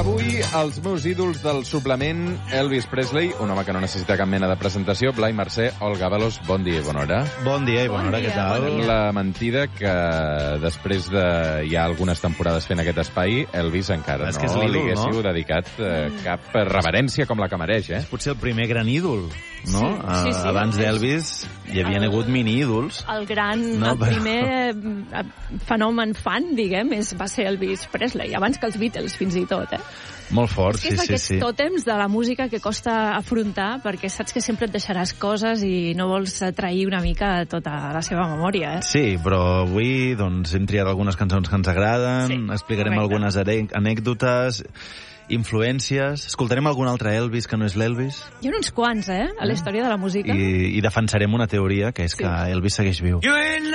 Avui, els meus ídols del suplement, Elvis Presley, un home que no necessita cap mena de presentació, Blai Mercè, Olga Avalos, bon dia i bona hora. Bon dia i bona hora, què tal? La mentida que després de ja algunes temporades fent aquest espai, Elvis encara no li haguéssiu dedicat cap reverència com la que mereix, eh? Potser el primer gran ídol, no? Sí. Abans d'Elvis hi havia hagut mini-ídols. El primer fenomen fan, diguem, va ser Elvis Presley, abans que els Beatles, fins i tot, eh? Molt fort, és d'aquests tòtems de la música que costa afrontar, perquè saps que sempre et deixaràs coses i no vols trair una mica tota la seva memòria, eh? Sí, però avui doncs, hem triat algunes cançons que ens agraden, explicarem algunes anècdotes, influències. Escoltarem algun altre Elvis que no és l'Elvis. Hi ha uns quants, a la història de la música. I defensarem una teoria, que és que Elvis segueix viu.